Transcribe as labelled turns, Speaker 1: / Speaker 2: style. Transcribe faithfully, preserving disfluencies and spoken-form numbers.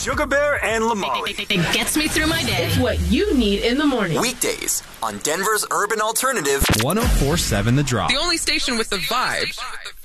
Speaker 1: Sugar Bear and Lamali.
Speaker 2: It gets me through my day.
Speaker 3: It's what you need in the morning.
Speaker 4: Weekdays on Denver's Urban Alternative.
Speaker 5: one oh four point seven The Drop.
Speaker 6: The only station with the vibe.